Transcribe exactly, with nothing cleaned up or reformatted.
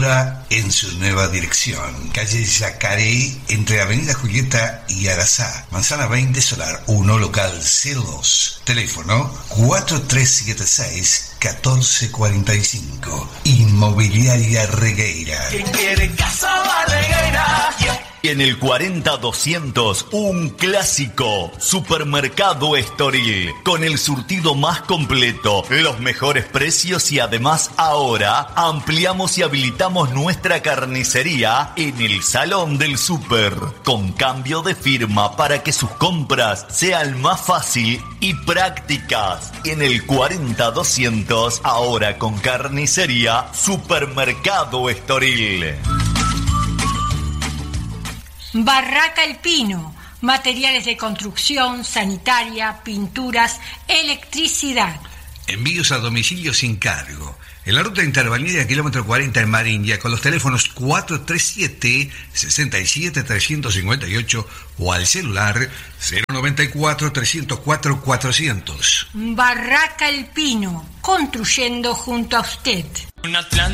ahora en su nueva dirección. Calle Yacaré, entre Avenida Julieta y Arazá. Manzana veinte, Solar uno, local cero dos. Teléfono cuatro tres siete seis, uno cuatro cuatro cinco. Inmobiliaria Regueira. ¿Quién quiere casa va Regueira? En el cuarenta doscientos, un clásico, Supermercado Estoril, con el surtido más completo, los mejores precios y además ahora ampliamos y habilitamos nuestra carnicería en el Salón del Súper, con cambio de firma para que sus compras sean más fácil y prácticas. En el cuarenta doscientos, ahora con carnicería, Supermercado Estoril. Barraca El Pino, materiales de construcción, sanitaria, pinturas, electricidad. Envíos a domicilio sin cargo. En la ruta interbalnearia kilómetro cuarenta en Marindia, con los teléfonos cuatro tres siete, seis siete tres cinco ocho o al celular cero nueve cuatro, tres cero cuatro, cuatrocientos. Barraca El Pino, construyendo junto a usted. Un Atlántico